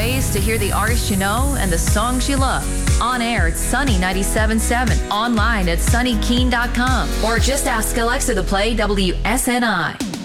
ways to hear the artists you know and the songs you love. On air at Sunny 97.7, online at sunnykeene.com, or just ask Alexa to play WSNI.